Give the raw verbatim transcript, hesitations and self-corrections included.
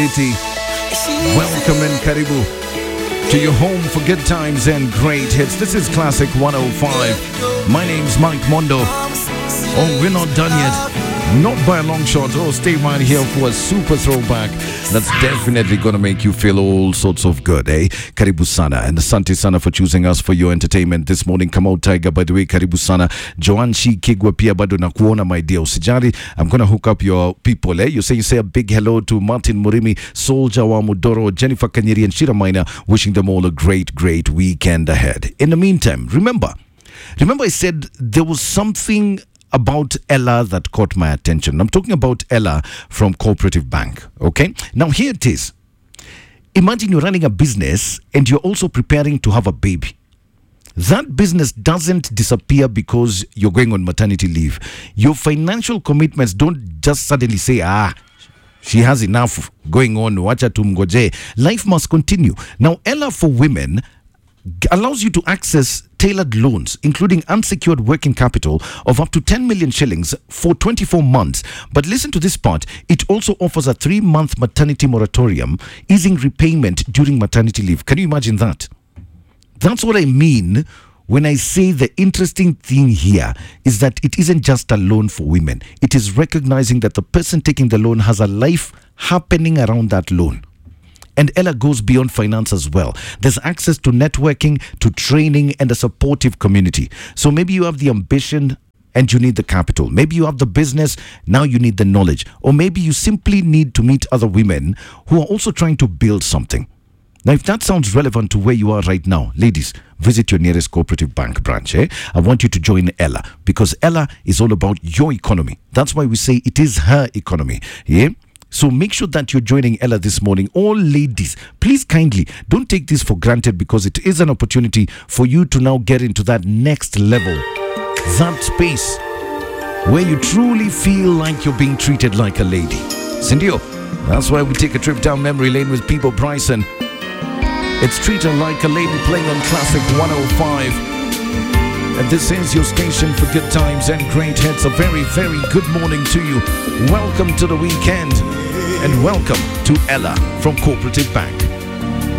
City. Welcome and karibu to your home for good times and great hits. This is Classic one oh five. My name's Mike Mondo. Oh, we're not done yet. Not by a long shot. Oh, stay right here for a super throwback that's definitely going to make you feel all sorts of good, eh? Karibu sana. And Asante sana for choosing us for your entertainment this morning. Kamau Tiger, by the way, karibu sana. Joan Shi Kigwa pia bado na kuona, my dear. Usijali, I'm going to hook up your people, eh? You say you say a big hello to Martin Murimi, Soldier wa Mudoro, Jennifer Kanyeri, and Shira Maina, wishing them all a great, great weekend ahead. In the meantime, remember, remember I said there was something about Ella that caught my attention. I'm talking about Ella from Cooperative Bank. Okay, now here it is. Imagine you're running a business and you're also preparing to have a baby. That business doesn't disappear because you're going on maternity leave. Your financial commitments don't just suddenly say, ah, she has enough going on, wacha tumgoje. Life must continue. Now, Ella for Women allows you to access tailored loans, including unsecured working capital of up to ten million shillings for twenty-four months. But listen to this part. It also offers a three-month maternity moratorium, easing repayment during maternity leave. Can you imagine that? That's what I mean when I say the interesting thing here is that it isn't just a loan for women. It is recognizing that the person taking the loan has a life happening around that loan. And Ella goes beyond finance as well. There's access to networking, to training, and a supportive community. So maybe you have the ambition and you need the capital. Maybe you have the business, now you need the knowledge. Or maybe you simply need to meet other women who are also trying to build something. Now, if that sounds relevant to where you are right now, ladies, visit your nearest Cooperative Bank branch. Eh? I want you to join Ella because Ella is all about your economy. That's why we say it is her economy. Yeah? So make sure that you're joining Ella this morning. All ladies, please kindly don't take this for granted because it is an opportunity for you to now get into that next level, that space where you truly feel like you're being treated like a lady. Cindio, that's why we take a trip down memory lane with Peebo Bryson. It's Treat Her Like a Lady playing on Classic one oh five. And this is your station for good times and great hits. A very, very good morning to you. Welcome to the weekend. And welcome to Ella from Cooperative Bank.